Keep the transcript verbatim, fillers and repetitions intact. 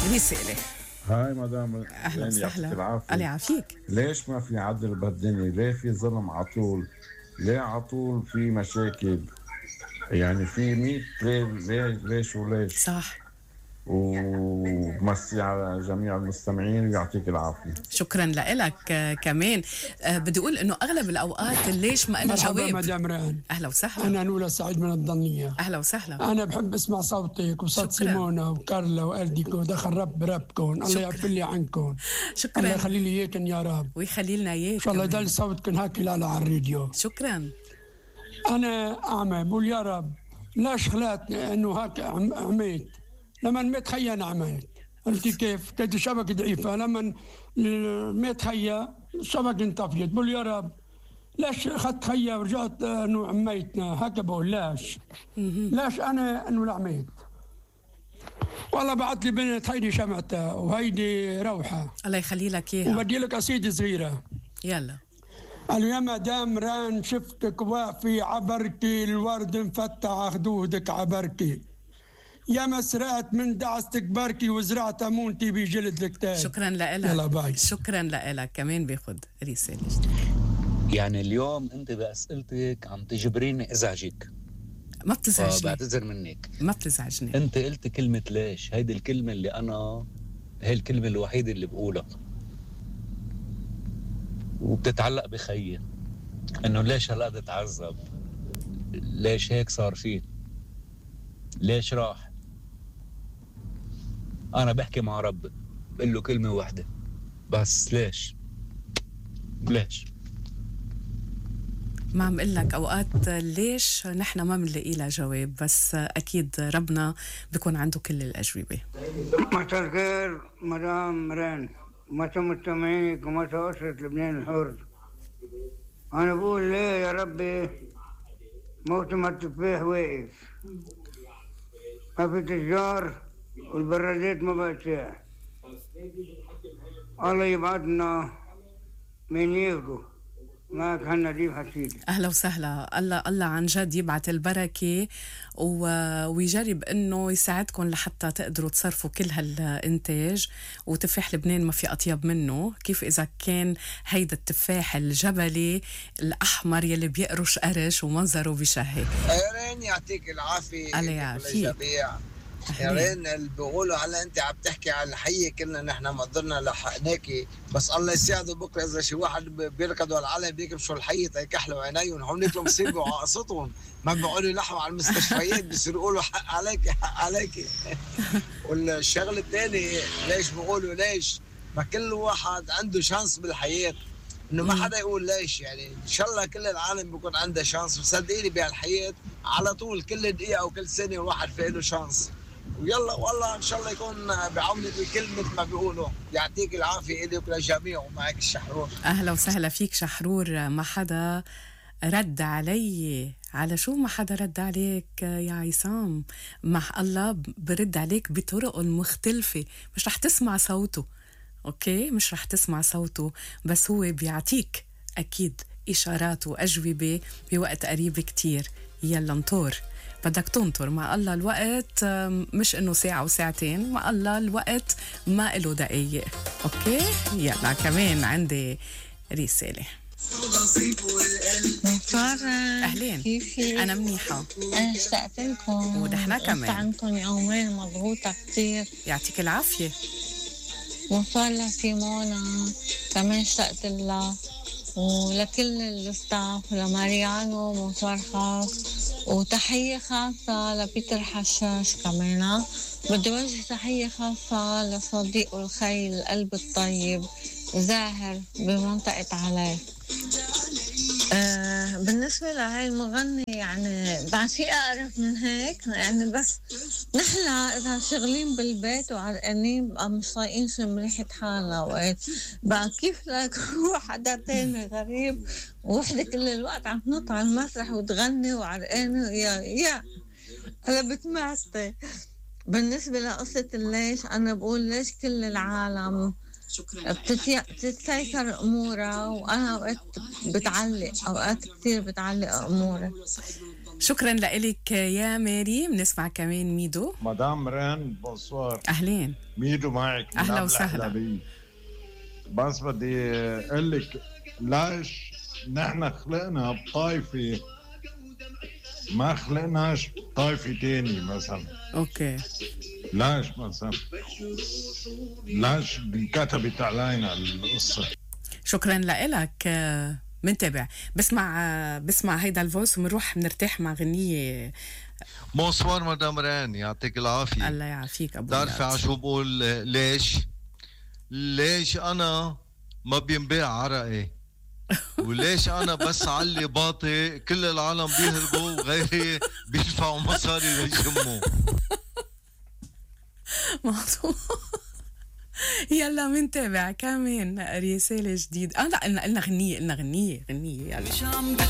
رسالة. هاي مدام. أهلا وسهلا. الله يعافيك. ليش ما في عدل بالدنيا؟ ليه في ظلم على طول؟ ليه على طول في مشاكل؟ يعني في مية ليه ليش وليش؟ صح. ومسي على جميع المستمعين ويعطيك العافية. شكرا لك كمان. أه بدي أقول إنه أغلب الأوقات ليش ما أنا جواب. مرحبا مدام ران. أهلا وسهلا. أنا نولا سعيد من الضنية. أهلا وسهلا. أنا بحب أسمع صوتك وصوت سيمونا وكارلا وأرديكو. دخل رب بربكم. الله يعفي لي عنكم. شكرا. الله يخلي لي إياكم يا رب. ويخلي لنا إياك. إن شاء الله يضل صوتكم هاك لا على الراديو. شكرا. أنا أعمى بقول يا رب ليش خلاتني إنه هاك عميت. لما ميت خيا أنا عميت. قلتي كيف؟ كانت الشبكة ضعيفة. لما ميت خيا الشبكة انطفيت. بقول يا رب ليش اخذت خيا ورجعت انه عميتنا هكا؟ بقول ليش؟ ليش انا انه لعميت؟ والله بعت لي بنت هيدي شمعتها وهيدي روحه. الله يخلي لك اياها. وبدي لك قصيده صغيره. يلا. قالوا يا مدام ران شفتك واقفه عبركي الورد مفتح على خدودك عبركي. يا ما سرقت من دعستك بركي وزرعت امونتي بجلد الكتاب. شكرا لك. يلا باي. شكرا لك كمان. باخد رساله. يعني اليوم انت باسئلتك عم تجبريني ازعجك. ما بتزعجني. بعتذر منك. ما بتزعجني. انت قلت كلمه ليش. هيدي الكلمه اللي انا هي الكلمه الوحيده اللي بقولها وبتتعلق بخيي. انه ليش هلا تتعذب؟ ليش هيك صار فيه؟ ليش راح؟ انا بحكي مع ربي بقول له كلمه واحده بس. ليش ليش ما عم اقول لك اوقات ليش نحن ما بنلاقي لها جواب، بس اكيد ربنا بيكون عنده كل الاجوبه. مساء الخير مدام ران، مساء مستمعينك ومساء اسره لبنان الحر. انا بقول ليه يا ربي موسم التفاح واقف، ما في تجار والبرادات ما بقت ساعة. الله يبعدنا من ياخده. معك هنا ديب حسيدي. اهلا وسهلا. الله الله عن جد يبعث البركه و... ويجرب انه يساعدكم لحتى تقدروا تصرفوا كل هالانتاج. وتفاح لبنان ما في اطيب منه. كيف اذا كان هيدا التفاح الجبلي الاحمر يلي بيقرش قرش ومنظره بشهي. يا رين يعطيك العافيه. الله يعافيك. يا رين اللي بيقولوا هلا انت عم تحكي عن الحيه كلنا نحن ما قدرنا لحقناكي، بس الله يساعده بكره اذا شي واحد بيركضوا على العالم بيكبشوا الحيه تيكحلوا عينيهم هونيك مصيبه وعقصتهم. ما بيقعدوا يلحوا على المستشفيات بيصيروا يقولوا حق عليك حق عليك. والشغله الثانيه ليش بيقولوا ليش؟ ما كل واحد عنده شانس بالحياه، انه ما حدا يقول ليش. يعني ان شاء الله كل العالم بيكون عنده شانس، وصدقيني بهالحياه على طول كل دقيقه وكل سنه الواحد في له شانس. ويلا والله ان شاء الله يكون بعونك الكل مثل ما بيقولوا. يعطيك العافيه الك وللجميع. ومعك الشحرور. اهلا وسهلا فيك شحرور. ما حدا رد علي. على شو ما حدا رد عليك يا عصام؟ مع الله برد عليك بطرق مختلفه، مش رح تسمع صوته. اوكي مش رح تسمع صوته، بس هو بيعطيك اكيد اشارات واجوبه بوقت قريب كتير. يلا نطور. بدك تنطر مع الله. الوقت مش انه ساعة وساعتين، مع الله الوقت ما له دقايق. اوكي يلا كمان عندي رسالة. اهلين. كيفي؟ انا منيحة. انا اشتقت لكم ونحن كمان. عندكم يومين مضغوطة كتير. يعطيك العافية. وصار لها سيمونا كمان اشتقت لها، ولكل الستاف ولماريانو موسوار خاص، وتحية خاصة لبيتر حشاش كمان. بدي وجه تحية خاصة لصديق الخي القلب الطيب زاهر بمنطقة علي. آه بالنسبة لهاي المغني يعني بعد في أقرب من هيك يعني، بس نحن إذا شغلين بالبيت وعرقانين بقى مش طايقين شم ريحة حالنا وقت بقى كيف لك حدا تاني غريب ووحدة كل الوقت عم تنط على المسرح وتغني وعرقانة. يا يا أنا بتمعتي. بالنسبة لقصة الليش أنا بقول ليش كل العالم بتتسيكر أمورها، وأنا أوقات بتعلق أوقات كتير بتعلق أمورها. شكرا لك يا ماري. بنسمع كمان ميدو. مدام ران بونسوار. اهلين ميدو معك. اهلا وسهلا. بس بدي اقول لك ليش نحن خلقنا بطائفه ما خلقناش طائفه تاني مثلا. اوكي. ليش مثلا ليش انكتبت علينا القصه؟ شكرا لك. منتابع. بسمع بسمع هيدا الفويس ومنروح بنرتاح مع غنية. بونسوار مدام ران، يعطيك العافية. الله يعافيك أبو بتعرفي على شو بقول؟ ليش؟ ليش أنا ما بينباع عرقي؟ وليش أنا بس علي باطي كل العالم بيهربوا وغيري بيدفعوا مصاري ليشموا؟ موضوع. يلا منتابع كمان رسالة جديدة. اه لا قلنا قلنا غنية قلنا غنية غنية يلا.